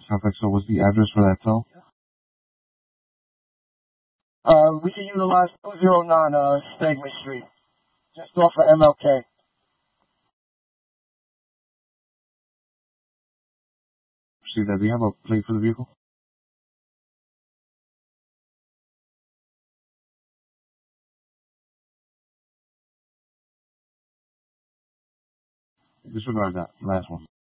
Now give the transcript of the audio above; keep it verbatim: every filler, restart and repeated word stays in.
Perfect. So what's the address for that tow? Uh, we can utilize two oh nine uh, Stegman Street, just off of M L K. See that? Do you have a plate for the vehicle? Disregard that last one.